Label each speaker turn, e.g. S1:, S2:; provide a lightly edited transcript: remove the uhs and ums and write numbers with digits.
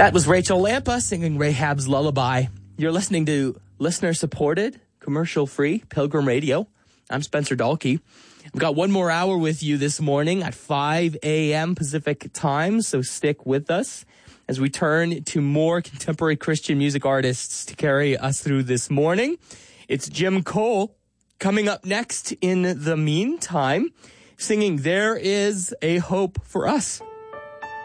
S1: That was Rachel Lampa singing Rahab's Lullaby. You're listening to listener-supported, commercial-free Pilgrim Radio. I'm Spencer Dalkey. I've got one more hour with you this morning at 5 a.m. Pacific time, so stick with us as we turn to more contemporary Christian music artists to carry us through this morning. It's Jim Cole coming up next in the meantime, singing There Is a Hope for Us.